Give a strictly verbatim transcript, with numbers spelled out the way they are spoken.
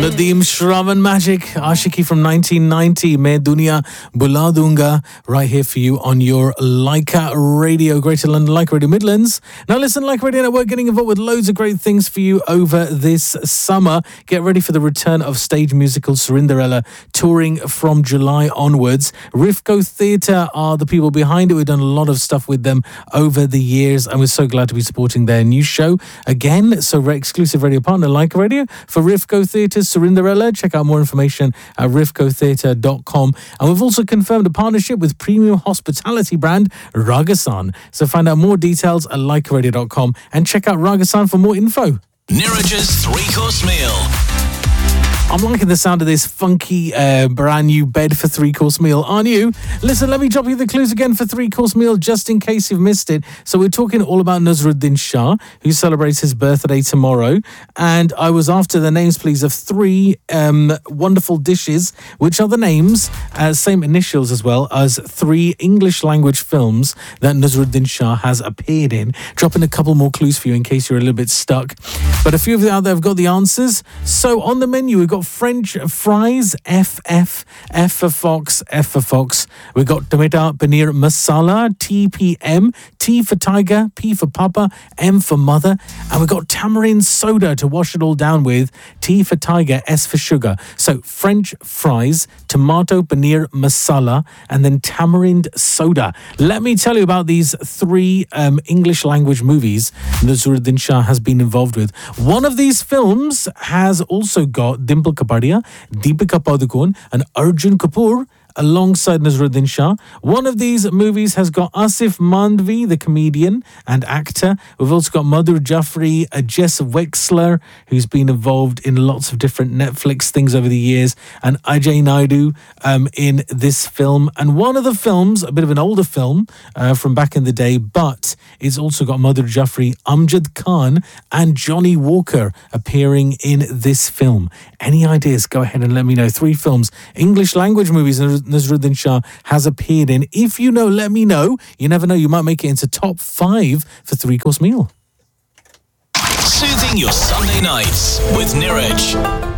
Nadeem Shravan Magic, Ashiki from nineteen ninety, Main Duniya Bula Dunga, right here for you on your Leica Radio, Greater London Leica Radio Midlands. Now listen, Leica Radio Network getting involved with loads of great things for you over this summer. Get ready for the return of stage musical Cinderella, touring from July onwards. Rifco Theatre are the people behind it. We've done a lot of stuff with them over the years, and we're so glad to be supporting their new show again. So we're exclusive radio partner Leica Radio for Rifco Theatre Cinderella. Check out more information at rifco theatre dot com. And we've also confirmed a partnership with premium hospitality brand Ragasan. So find out more details at leica radio dot com and check out Ragasan for more info. Niraj's three-course meal. I'm liking the sound of this funky uh, brand new bed for three-course meal, aren't you? Listen, let me drop you the clues again for three-course meal, just in case you've missed it. So we're talking all about Naseeruddin Shah, who celebrates his birthday tomorrow. And I was after the names, please, of three um, wonderful dishes, which are the names, uh, same initials as well, as three English language films that Naseeruddin Shah has appeared in. Dropping a couple more clues for you in case you're a little bit stuck. But a few of you out there have got the answers. So on the menu, we've got French fries, F F, F for Fox, F for Fox. We've got tomato paneer masala, T P M, T for tiger, P for papa, M for mother. And we've got tamarind soda to wash it all down with, T for tiger, S for sugar. So French fries, tomato paneer masala, and then tamarind soda. Let me tell you about these three um, English language movies Naseeruddin Shah has been involved with. One of these films has also got Dimple Kapadia, Deepika Padukone, and Arjun Kapoor alongside Naseeruddin Shah. One of these movies has got Asif Mandvi, the comedian and actor. We've also got Madhur Jaffrey, uh, Jess Wexler, who's been involved in lots of different Netflix things over the years, and Ajay Naidu um, in this film. And one of the films, a bit of an older film uh, from back in the day, but it's also got Madhur Jaffrey, Amjad Khan, and Johnny Walker appearing in this film. Any ideas? Go ahead and let me know. Three films, English language movies Naseeruddin Shah has appeared in. If you know, let me know. You never know, you might make it into top five for three-course meal. Soothing your Sunday nights with Niraj.